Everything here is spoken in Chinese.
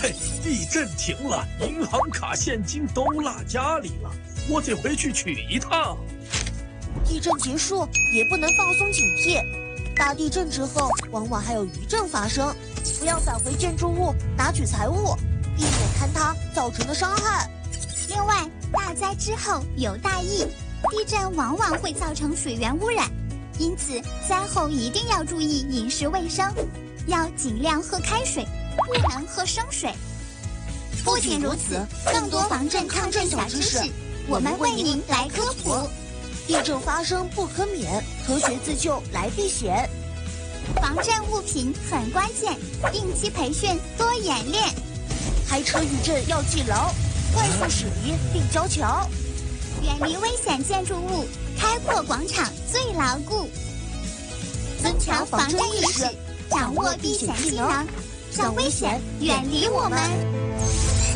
嘿，地震停了，银行卡、现金都落家里了，我得回去取一趟。 地震结束也不能放松警惕，大地震之后往往还有余震发生，不要返回建筑物拿取财物，避免坍塌造成的伤害。 另外，大灾之后有大疫，地震往往会造成水源污染，因此灾后一定要注意饮食卫生，要尽量喝开水，不能喝生水。不仅如此，更多防震抗震小知识，我们为您来科普。 地震发生不可免，科学自救来避险。 防震物品很关键，定期培训，多演练。 开车遇震要记牢，快速驶离并交桥。 远离危险建筑物，开阔广场最牢固。增强防震意识，掌握避险技能，让危险远离我们。